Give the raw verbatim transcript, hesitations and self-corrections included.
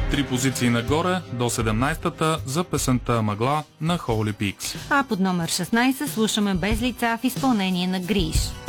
Три позиции нагоре до седемнайсетата за песента "Мъгла" на Holy Pigs. А под номер шестнайсет слушаме "Без лица" в изпълнение на Гриш.